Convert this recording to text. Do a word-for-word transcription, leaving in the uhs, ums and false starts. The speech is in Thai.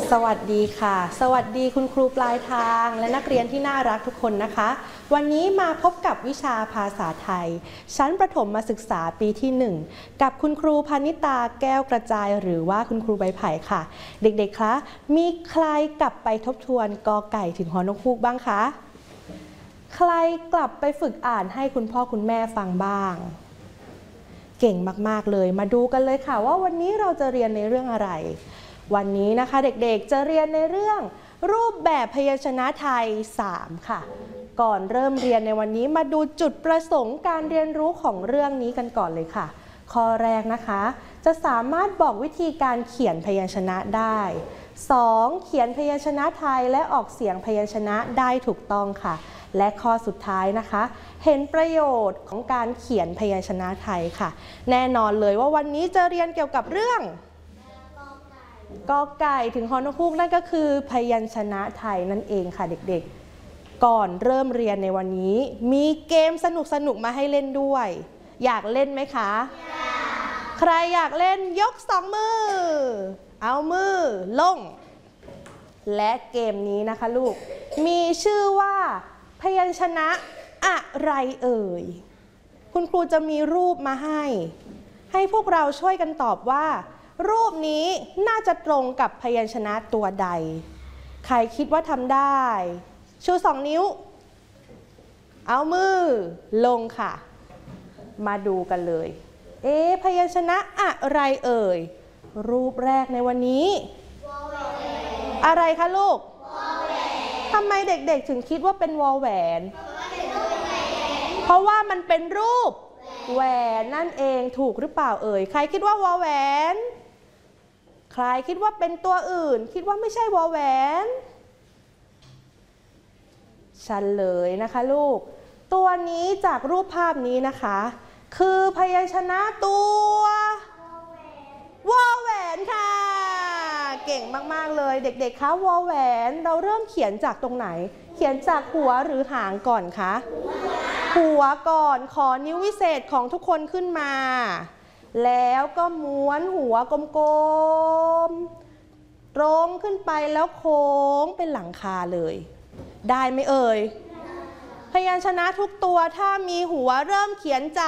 สวัสดีค่ะสวัสดีคุณครูปลายทางและนักเรียนที่น่ารักทุกคนนะคะวันนี้มาพบกับวิชาภาษาไทยชั้นประถมศึกษาปีที่หนึ่งกับคุณครูพนิตาแก้วกระจายหรือว่าคุณครูใบไผ่ค่ะเด็กๆคะมีใครกลับไปทบทวนกอไก่ถึงฮอนกฮูกบ้างคะใครกลับไปฝึกอ่านให้คุณพ่อคุณแม่ฟังบ้างเก่งมากๆเลยมาดูกันเลยค่ะว่าวันนี้เราจะเรียนในเรื่องอะไรวันนี้นะคะเด็กๆจะเรียนในเรื่องรูปแบบพยัญชนะไทยสามค่ะก่อนเริ่มเรียนในวันนี้มาดูจุดประสงค์การเรียนรู้ของเรื่องนี้กันก่อนเลยค่ะข้อแรกนะคะจะสามารถบอกวิธีการเขียนพยัญชนะได้สองเขียนพยัญชนะไทยและออกเสียงพยัญชนะได้ถูกต้องค่ะและข้อสุดท้ายนะคะเห็นประโยชน์ของการเขียนพยัญชนะไทยค่ะแน่นอนเลยว่าวันนี้จะเรียนเกี่ยวกับเรื่องกอไก่ถึงฮอนกฮูกนั่นก็คือพยัญชนะไทยนั่นเองค่ะเด็กๆก่อนเริ่มเรียนในวันนี้มีเกมสนุกๆมาให้เล่นด้วยอยากเล่นไหมคะอยากใครอยากเล่นยกสองมือเอามือลงและเกมนี้นะคะลูกมีชื่อว่าพยัญชนะอะไรเอ่ยคุณครูจะมีรูปมาให้ให้พวกเราช่วยกันตอบว่ารูปนี้น่าจะตรงกับพยัญชนะตัวใดใครคิดว่าทำได้ชูสองนิ้วเอามือลงค่ะมาดูกันเลยเอ๊ะพยัญชนะอะไรเอ่ยรูปแรกในวันนี้อะไรคะลูกทำไมเด็กๆถึงคิดว่าเป็นวอลแหวนเพราะว่ามันเป็นรูปแหวนนั่นเองถูกหรือเปล่าเอ่ยใครคิดว่าวอลแหวนใครคิดว่าเป็นตัวอื่นคิดว่าไม่ใช่วอลแหวนเฉลยนะคะลูกตัวนี้จากรูปภาพนี้นะคะคือพยัญชนะตัววอลแหวนค่ะเก่งมากๆเลยเด็กๆคะวอลแหวนเราเริ่มเขียนจากตรงไหนเขียนจากหัวหรือหางก่อนคะหัวก่อนขอนิ้ววิเศษของทุกคนขึ้นมาแล้วก็ม้วนหัวกลมๆตรงขึ้นไปแล้วโค้งเป็นหลังคาเลยได้ไหมเอ่ยพยัญชนะทุกตัวถ้ามีหัวเริ่มเขียนจาก